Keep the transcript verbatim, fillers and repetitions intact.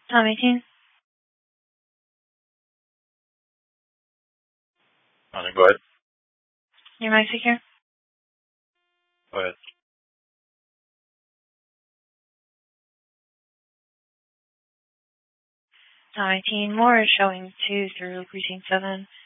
Tom eighteen. Hunter, go ahead. Your mic secure? Go ahead. Tom eighteen, more is showing two through precinct seven.